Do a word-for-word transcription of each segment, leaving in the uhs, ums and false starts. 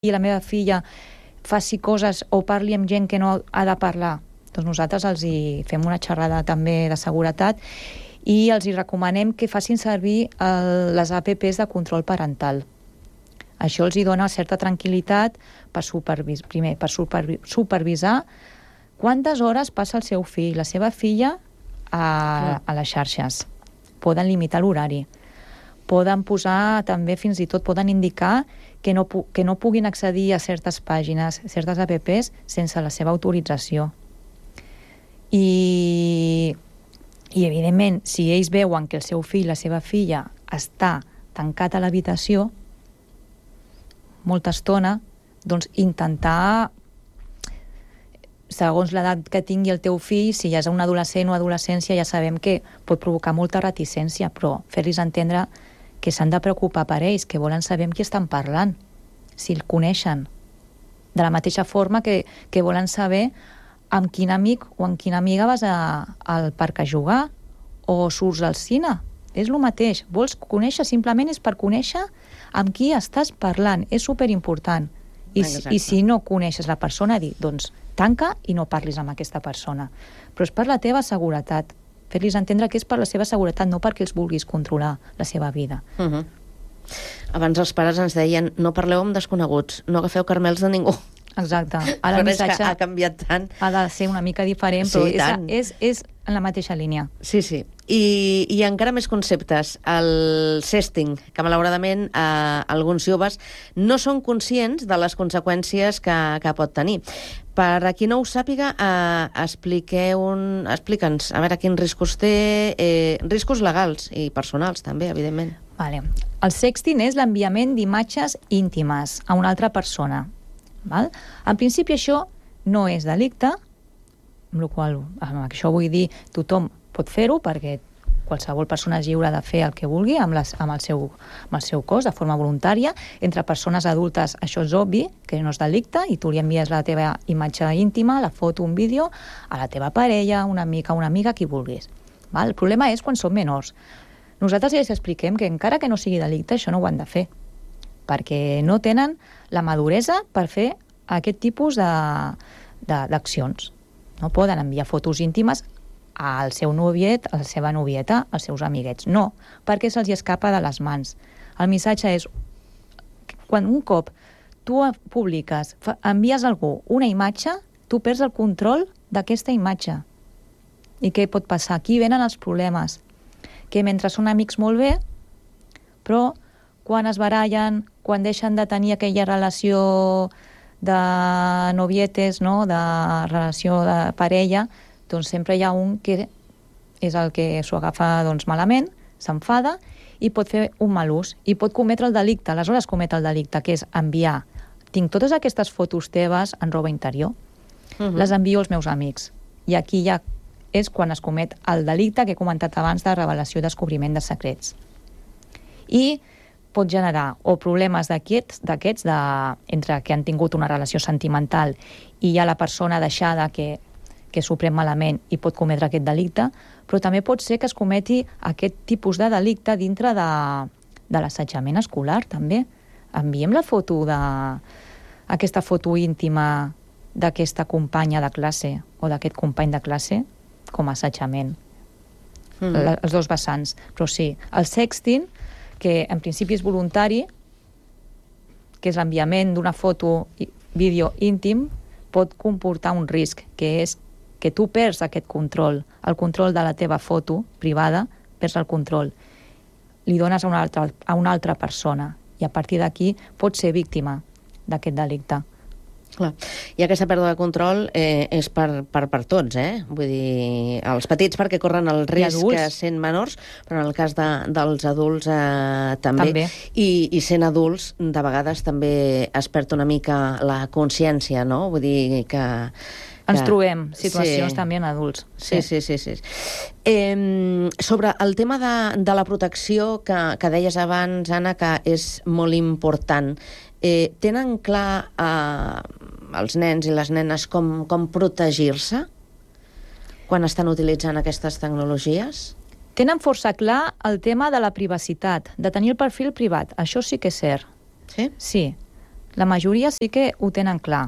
la meva filla faci coses o parli amb gent que no ha de parlar. Doncs nosaltres els hi fem una xerrada també de seguretat i els hi recomanem que facin servir el, les apps de control parental. Això els hi dona certa tranquil·litat per supervis, primer, per supervi, supervisar quantes hores passa el seu fill, la seva filla, a, a les xarxes. Poden limitar l'horari. Poden posar, també fins i tot, poden indicar que no, que no puguin accedir a certes pàgines, certes apps, sense la seva autorització. I, i evidentment, si ells veuen que el seu fill, la seva filla, està tancat a l'habitació molta estona, doncs intentar, segons l'edat que tingui el teu fill, si ja és un adolescent o adolescència, ja sabem que pot provocar molta reticència, però fer-los entendre que s'han de preocupar per ells, que volen saber amb qui estan parlant, si el coneixen. De la mateixa forma que, que volen saber amb quin amic o amb quina amiga vas a, al parc a jugar o surts al cine. És el mateix. Vols conèixer, simplement és per conèixer amb qui estàs parlant. És superimportant. I, I si no coneixes la persona, dir, doncs tanca i no parlis amb aquesta persona. Però és per la teva seguretat. Fer-los entendre que és per la seva seguretat, no perquè els vulguis controlar la seva vida. Uh-huh. Abans els pares ens deien no parleu amb desconeguts, no agafeu carmels de ningú. Exacte. Ara el missatge ha canviat tant. Ha de ser una mica diferent, sí, però és, és, és en la mateixa línia. Sí, sí. I, i encara més conceptes. El sexting, que malauradament eh, alguns joves no són conscients de les conseqüències que, que pot tenir. Per a qui no ho sàpiga, eh, expliqueu un... explica'ns, a veure quins riscos té, eh, riscos legals i personals també, evidentment. Vale. El sexting és l'enviament d'imatges íntimes a una altra persona. Val? En principi això no és delicte, amb la qual amb això vull dir tothom pot fer-ho perquè qualsevol persona és lliure de fer el que vulgui amb, les, amb, el seu, amb el seu cos de forma voluntària. Entre persones adultes això és obvi que no és delicte i tu li envies la teva imatge íntima, la foto, un vídeo a la teva parella, una amica, una amiga, qui vulguis. Val? El problema és quan són menors. Nosaltres ja els expliquem que encara que no sigui delicte això no ho han de fer perquè no tenen la maduresa per fer aquest tipus d'accions. No poden enviar fotos íntimes al seu noviet, a la seva novieta, als seus amiguets. No, perquè se'ls escapa de les mans. El missatge és, quan un cop tu publiques, envies a algú una imatge, tu perds el control d'aquesta imatge. I què pot passar? Aquí venen els problemes. Que mentre són amics molt bé, però quan es barallen, quan deixen de tenir aquella relació de novietes, no? De relació de parella, doncs sempre hi ha un que és el que s'ho agafa doncs, malament, s'enfada i pot fer un mal ús i pot cometre el delicte. Aleshores comet el delicte, que és enviar. Tinc totes aquestes fotos teves en roba interior, uh-huh. Les envio als meus amics. I aquí ja és quan es comet el delicte que he comentat abans de revelació i descobriment de secrets. I pot generar o problemes d'aquests, d'aquests de, entre que han tingut una relació sentimental i ja la persona deixada que, que s'ho pren malament i pot cometre aquest delicte, però també pot ser que es cometi aquest tipus de delicte dintre de, de l'assetjament escolar, també. Enviem la foto de... aquesta foto íntima d'aquesta companya de classe o d'aquest company de classe com a assetjament. Mm. La, els dos vessants. Però sí, el sexting, que en principi és voluntari, que és l'enviament d'una foto, vídeo íntim, pot comportar un risc, que és que tu perds aquest control, el control de la teva foto privada, perds el control. Li dones a una altra, a una altra persona i a partir d'aquí pots ser víctima d'aquest delicte. Clar. I aquesta pèrdua de control eh, és per, per, per tots, eh? Vull dir, els petits perquè corren el risc que sent menors, però en el cas de, dels adults eh, també. també. I, I sent adults, de vegades també es perd una mica la consciència, no? Vull dir que... Ens que... trobem situacions sí. també en adults. Sí, sí, sí. sí, sí. Eh, sobre el tema de, de la protecció que, que deies abans, Anna, que és molt important, eh, tenen clar eh, els nens i les nenes com, com protegir-se quan estan utilitzant aquestes tecnologies? Tenen força clar el tema de la privacitat, de tenir el perfil privat. Això sí que és cert. Sí? Sí. La majoria sí que ho tenen clar.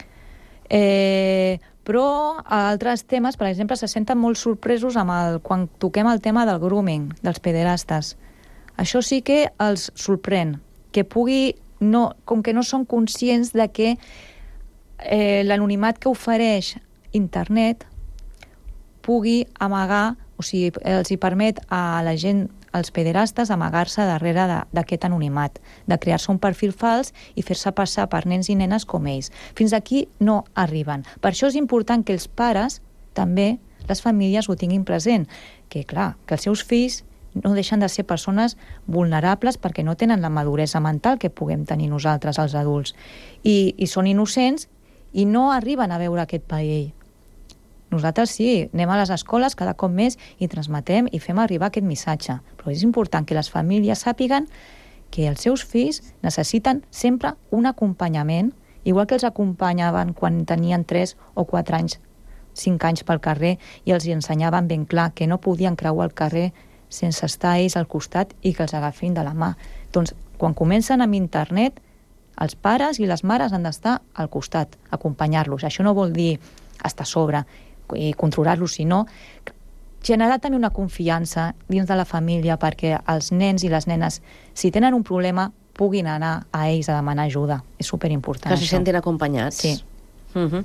Eh, però a altres temes, per exemple, se senten molt sorpresos amb el, quan toquem el tema del grooming, dels pederastes. Això sí que els sorprèn, que pugui, no, com que no són conscients de que eh, l'anonimat que ofereix internet pugui amagar, o sigui, els hi permet a la gent, als pederastes, amagar-se darrere d'aquest anonimat, de crear-se un perfil fals i fer-se passar per nens i nenes com ells. Fins aquí no arriben. Per això és important que els pares, també, les famílies ho tinguin present, que clar, que els seus fills no deixen de ser persones vulnerables perquè no tenen la maduresa mental que puguem tenir nosaltres, els adults, i, i són innocents i no arriben a veure aquest perill. Nosaltres sí, anem a les escoles cada cop més i transmetem i fem arribar aquest missatge. Però és important que les famílies sàpiguen que els seus fills necessiten sempre un acompanyament, igual que els acompanyaven quan tenien tres o quatre anys, cinc anys pel carrer, i els ensenyaven ben clar que no podien creuar el carrer sense estar ells al costat i que els agafin de la mà. Doncs quan comencen amb internet, els pares i les mares han d'estar al costat, acompanyar-los. Això no vol dir estar a sobre i controlar-los, sinó generar també una confiança dins de la família perquè els nens i les nenes, si tenen un problema, puguin anar a ells a demanar ajuda. És superimportant. Que se sentin acompanyats. Sí. Uh-huh.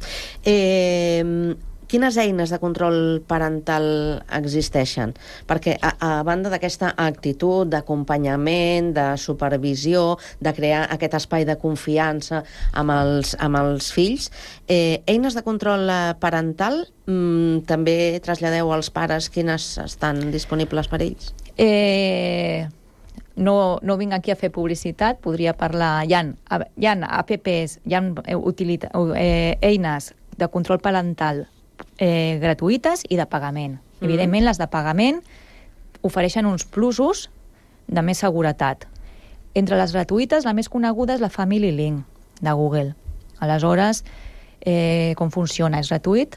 Eh, quines eines de control parental existeixen? Perquè a, a banda d'aquesta actitud d'acompanyament, de supervisió, de crear aquest espai de confiança amb els, amb els fills, eh, eines de control parental mm, també traslladeu als pares quines estan disponibles per ells? Eh... No, no vinc aquí a fer publicitat, podria parlar... Hi ha, hi ha apps, hi ha utilita, eh, eines de control parental eh, gratuïtes i de pagament. Mm. Evidentment, les de pagament ofereixen uns plusos de més seguretat. Entre les gratuïtes, la més coneguda és la Family Link de Google. Aleshores, eh, com funciona? És gratuït,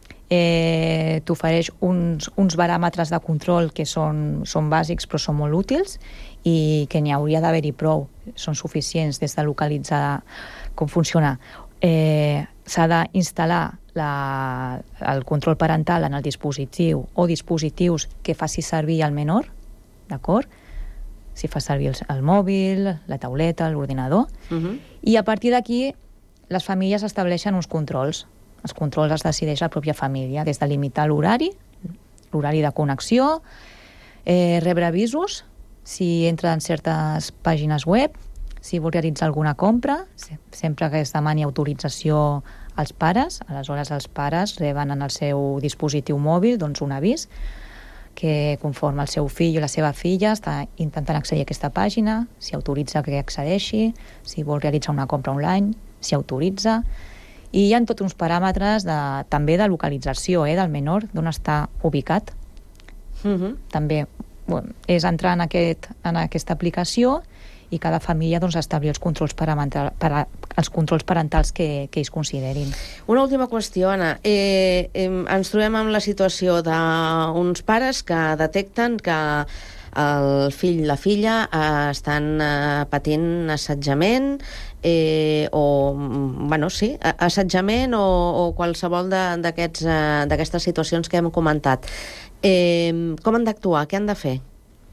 eh, t'ofereix uns, uns baròmetres de control que són, són bàsics però són molt útils i que n'hi hauria d'haver-hi prou, són suficients des de localitzar com funciona. Eh, s'ha d'instal·lar la, el control parental en el dispositiu o dispositius que faci servir el menor, d'acord? Si fa servir el, el mòbil, la tauleta, l'ordinador, uh-huh. I a partir d'aquí les famílies estableixen uns controls. Els controls els decideix la pròpia família, des de limitar l'horari, l'horari de connexió, eh, rebre avisos si entra en certes pàgines web, si vol realitzar alguna compra, sempre que es demani autorització als pares, aleshores els pares reben en el seu dispositiu mòbil doncs, un avís que conforme el seu fill o la seva filla està intentant accedir a aquesta pàgina, si autoritza que accedeixi, si vol realitzar una compra online, si autoritza, i hi ha tots uns paràmetres de, també de localització eh, del menor, d'on està ubicat. Uh-huh. També bueno, és entrar en, aquest, en aquesta aplicació i cada família doncs, establir els controls, per, els controls parentals que, que ells considerin. Una última qüestió, Anna. Eh, eh, ens trobem amb la situació d'uns pares que detecten que el fill i la filla eh, estan eh, patint assetjament eh, o, bueno, sí, assetjament o, o qualsevol d'aquestes eh, situacions que hem comentat. Eh, com han d'actuar? Què han de fer?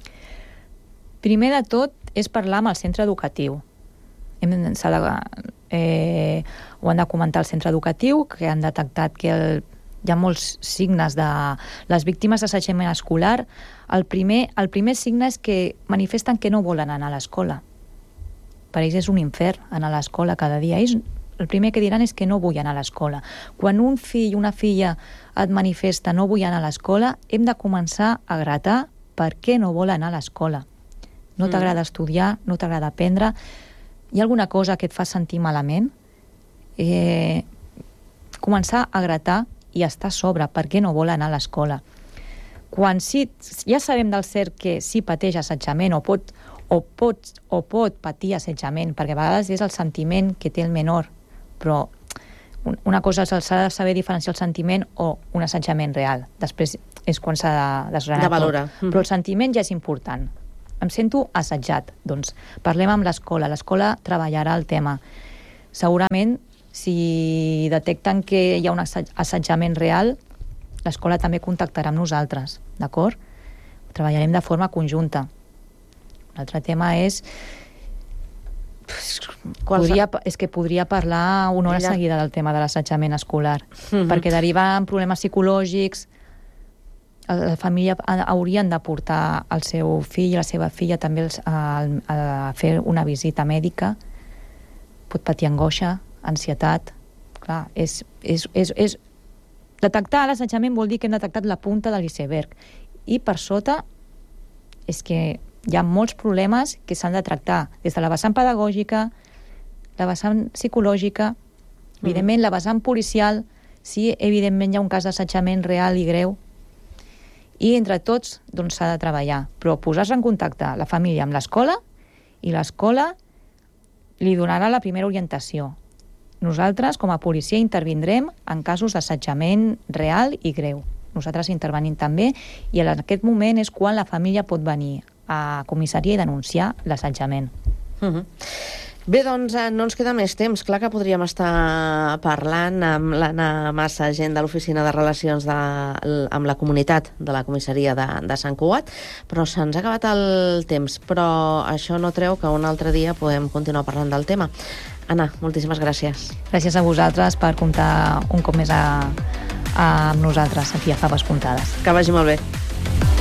Primer de tot és parlar amb el centre educatiu. Hem, s'ha de, eh, ho han de comentar al centre educatiu, que han detectat que el, hi ha molts signes de les víctimes d'assetjament escolar. El primer, el primer signe és que manifesten que no volen anar a l'escola. Per ells és un infern anar a l'escola cada dia. Ells el primer que diran és que no vull anar a l'escola. Quan un fill o una filla et manifesta no vull anar a l'escola, hem de començar a gratar per què no vol anar a l'escola. No t'agrada estudiar, no t'agrada aprendre, hi ha alguna cosa que et fa sentir malament? Eh, començar a gratar i estar a sobre, per què no vol anar a l'escola? Quan sí, ja sabem del cert que sí pateix assetjament o pot, o pot, o pot patir assetjament, perquè a vegades és el sentiment que té el menor, però una cosa és s'ha de saber diferenciar el sentiment o un assetjament real. Després és quan s'ha de desgranar de valorar. tot. Però el sentiment ja és important. Em sento assetjat. Doncs parlem amb l'escola. L'escola treballarà el tema. segurament, si detecten que hi ha un assetjament real, l'escola també contactarà amb nosaltres, d'acord? Treballarem de forma conjunta. L'altre tema és... Podria, és que podria parlar una hora Ella... seguida del tema de l'assetjament escolar, mm-hmm. perquè deriva en problemes psicològics. La família haurien de portar el seu fill i la seva filla també a, a fer una visita mèdica. Pot patir angoixa, ansietat. Clar, és, és, és, és... detectar l'assetjament vol dir que hem detectat la punta de l'iceberg. I per sota és que hi ha molts problemes que s'han de tractar des de la vessant pedagògica, la vessant psicològica, evidentment la vessant policial, si evidentment hi ha un cas d'assetjament real i greu, i entre tots doncs s'ha de treballar, però posar-se en contacte la família amb l'escola i l'escola li donarà la primera orientació. Nosaltres, com a policia, intervindrem en casos d'assetjament real i greu. Nosaltres intervenim també i en aquest moment és quan la família pot venir a comissaria i denunciar l'assetjament. Uh-huh. Bé, doncs no ens queda més temps. Clar que podríem estar parlant amb l'Anna Massa, gent de l'Oficina de Relacions de, amb la Comunitat de la comissaria de, de Sant Cugat, però se'ns ha acabat el temps. Però això no treu que un altre dia podem continuar parlant del tema. Anna, moltíssimes gràcies. Gràcies a vosaltres per comptar un cop més a, a, amb nosaltres aquí a Faves Comptades. Que vagi molt bé.